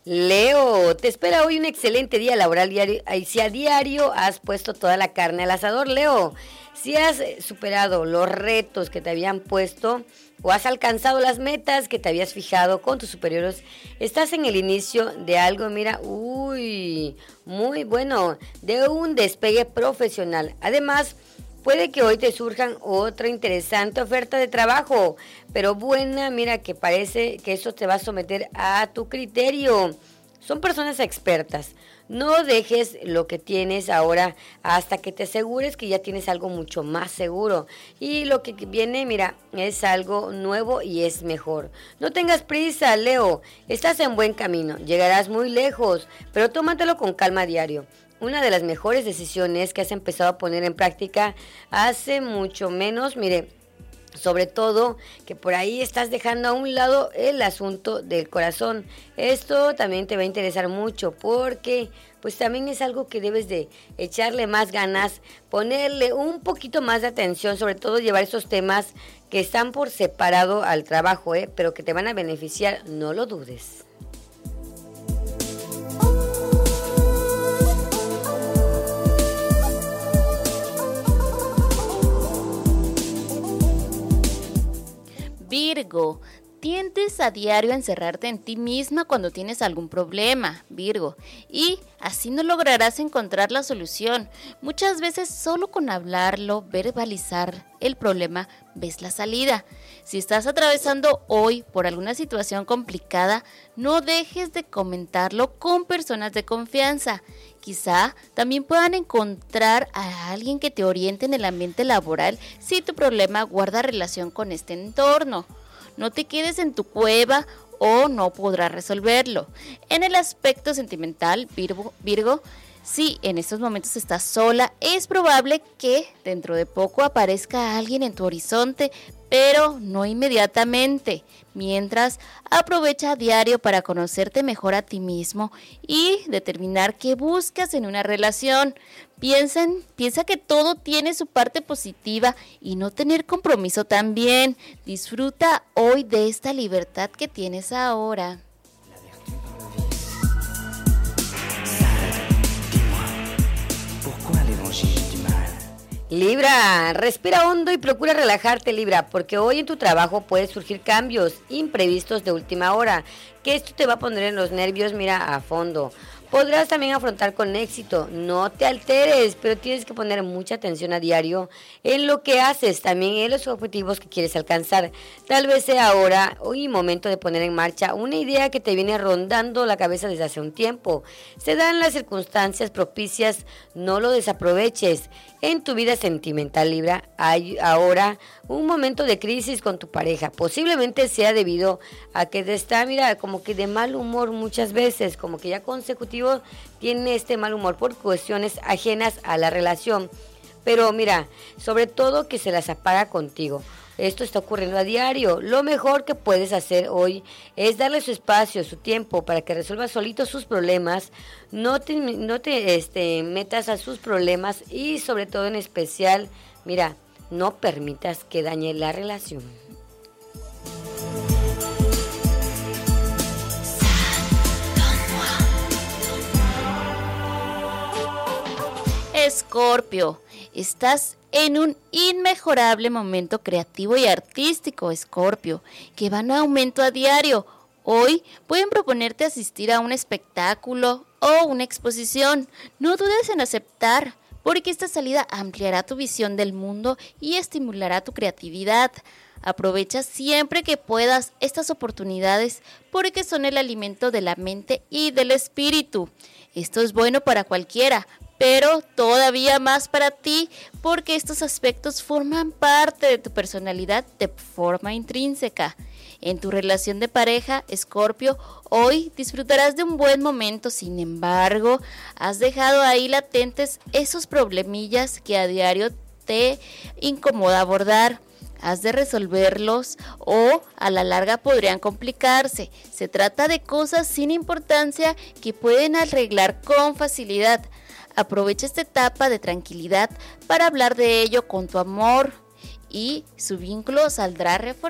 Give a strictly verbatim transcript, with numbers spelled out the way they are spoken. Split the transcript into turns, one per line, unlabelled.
Leo, te espera hoy un excelente día laboral diario. Y si a diario has puesto toda la carne al asador, Leo, si has superado los retos que te habían puesto o has alcanzado las metas que te habías fijado con tus superiores, estás en el inicio de algo, mira, uy, muy bueno, de un despegue profesional. Además, puede que hoy te surjan otra interesante oferta de trabajo, pero buena, mira que parece que eso te va a someter a tu criterio. Son personas expertas. No dejes lo que tienes ahora hasta que te asegures que ya tienes algo mucho más seguro. Y lo que viene, mira, es algo nuevo y es mejor. No tengas prisa, Leo. Estás en buen camino. Llegarás muy lejos, pero tómatelo con calma a diario. Una de las mejores decisiones que has empezado a poner en práctica hace mucho menos, mire, sobre todo que por ahí estás dejando a un lado el asunto del corazón. Esto también te va a interesar mucho porque pues también es algo que debes de echarle más ganas, ponerle un poquito más de atención, sobre todo llevar esos temas que están por separado al trabajo, ¿eh? Pero que te van a beneficiar, no lo dudes.
Virgo, tiendes a diario a encerrarte en ti misma cuando tienes algún problema, Virgo, y así no lograrás encontrar la solución. Muchas veces solo con hablarlo, verbalizar el problema, ves la salida. Si estás atravesando hoy por alguna situación complicada, no dejes de comentarlo con personas de confianza. Quizá también puedan encontrar a alguien que te oriente en el ambiente laboral si tu problema guarda relación con este entorno. No te quedes en tu cueva o no podrás resolverlo. En el aspecto sentimental, Virgo, Virgo, si en estos momentos estás sola, es probable que dentro de poco aparezca alguien en tu horizonte, pero no inmediatamente. Mientras, aprovecha a diario para conocerte mejor a ti mismo y determinar qué buscas en una relación. Piensa, en, piensa que todo tiene su parte positiva y no tener compromiso también. Disfruta hoy de esta libertad que tienes ahora.
Libra, respira hondo y procura relajarte, Libra, porque hoy en tu trabajo pueden surgir cambios imprevistos de última hora, que esto te va a poner en los nervios, mira, a fondo. Podrás también afrontar con éxito, no te alteres, pero tienes que poner mucha atención a diario en lo que haces, también en los objetivos que quieres alcanzar. Tal vez sea ahora hoy momento de poner en marcha una idea que te viene rondando la cabeza desde hace un tiempo. Se dan las circunstancias propicias, no lo desaproveches. En tu vida sentimental, Libra, hay ahora un momento de crisis con tu pareja. Posiblemente sea debido a que te está, mira, como que de mal humor muchas veces, como que ya consecutivo tiene este mal humor por cuestiones ajenas a la relación. Pero mira, sobre todo que se las apaga contigo. Esto está ocurriendo a diario. Lo mejor que puedes hacer hoy es darle su espacio, su tiempo para que resuelva solito sus problemas. No te, no te este, metas a sus problemas y sobre todo en especial, mira, no permitas que dañe la relación.
Escorpio, estás en un inmejorable momento creativo y artístico, Escorpio, que van a aumento a diario. Hoy pueden proponerte asistir a un espectáculo o una exposición. No dudes en aceptar, porque esta salida ampliará tu visión del mundo y estimulará tu creatividad. Aprovecha siempre que puedas estas oportunidades porque son el alimento de la mente y del espíritu. Esto es bueno para cualquiera, pero todavía más para ti, porque estos aspectos forman parte de tu personalidad de forma intrínseca. En tu relación de pareja, Escorpio, hoy disfrutarás de un buen momento. Sin embargo, has dejado ahí latentes esos problemillas que a diario te incomoda abordar. Has de resolverlos o a la larga podrían complicarse. Se trata de cosas sin importancia que pueden arreglar con facilidad. Aprovecha esta etapa de tranquilidad para hablar de ello con tu amor y su vínculo saldrá reforzado.